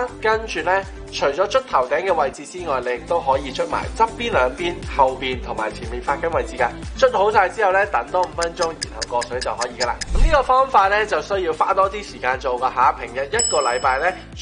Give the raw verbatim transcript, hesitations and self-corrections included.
啦。跟住咧，除咗捽頭頂嘅位置之外，你亦都可以捽埋側邊兩邊、後邊同埋前面髮根位置噶。捽好晒之後咧，等多五分鐘，然後過水就可以噶啦。咁呢個方法咧就需要花多啲時間做噶吓，平日一個禮拜咧。